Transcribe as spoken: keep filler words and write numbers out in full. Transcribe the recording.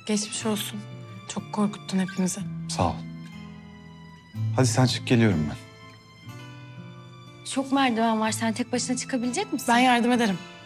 Geçmiş olsun. Çok korkuttun hepimizi. Sağ ol. Hadi sen çık, geliyorum ben. Çok merdiven var. Sen tek başına çıkabilecek misin? Ben yardım ederim.